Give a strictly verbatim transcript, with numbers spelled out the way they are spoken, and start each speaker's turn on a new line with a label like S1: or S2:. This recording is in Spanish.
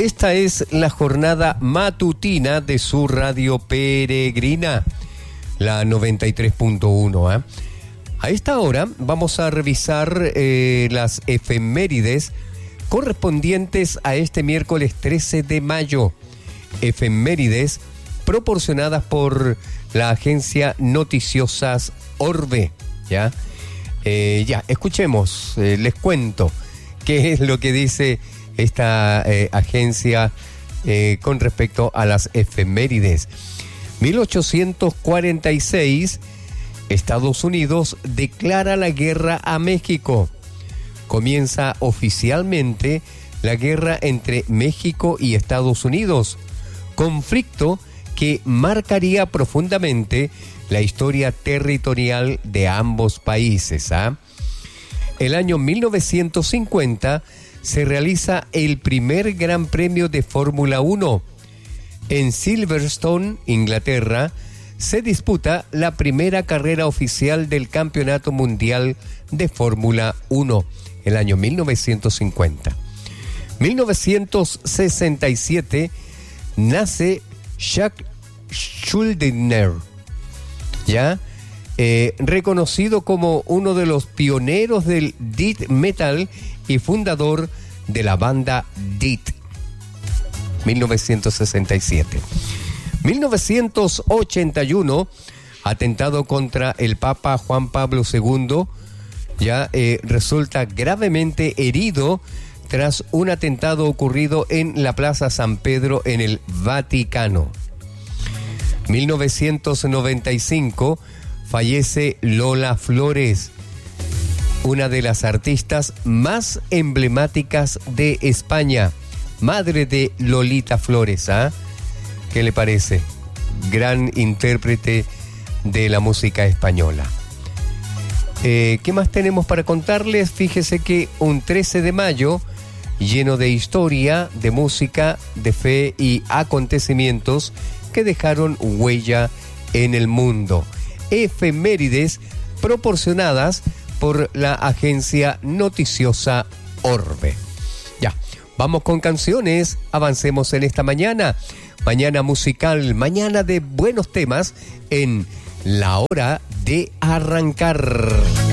S1: Esta es la jornada matutina de su radio peregrina, la noventa y tres punto uno. ¿eh? A esta hora vamos a revisar eh, las efemérides correspondientes a este miércoles trece de mayo. Efemérides proporcionadas por la agencia Noticiosas Orbe. ¿Ya? Eh, ya, escuchemos, eh, les cuento qué es lo que dice esta eh, agencia eh, con respecto a las efemérides. mil ochocientos cuarenta y seis, Estados Unidos declara la guerra a México. Comienza oficialmente la guerra entre México y Estados Unidos, conflicto que marcaría profundamente la historia territorial de ambos países. ¿ah? El año mil novecientos cincuenta se realiza el primer Gran Premio de Fórmula uno. En Silverstone, Inglaterra, se disputa la primera carrera oficial del Campeonato Mundial de Fórmula uno, el año mil novecientos cincuenta. mil novecientos sesenta y siete nace Jacques Schuldiner, ¿ya? Eh, reconocido como uno de los pioneros del death metal y fundador de la banda Death. mil novecientos sesenta y siete. mil novecientos ochenta y uno, atentado contra el Papa Juan Pablo segundo, ya eh, resulta gravemente herido tras un atentado ocurrido en la Plaza San Pedro en el Vaticano. mil novecientos noventa y cinco, fallece Lola Flores, una de las artistas más emblemáticas de España, madre de Lolita Flores. ¿ah? ¿Qué le parece? Gran intérprete de la música española. Eh, ¿Qué más tenemos para contarles? Fíjese que un trece de mayo, lleno de historia, de música, de fe y acontecimientos que dejaron huella en el mundo. Efemérides proporcionadas por la agencia noticiosa Orbe. Ya, vamos con canciones, avancemos en esta mañana. Mañana musical, mañana de buenos temas en La Hora de Arrancar.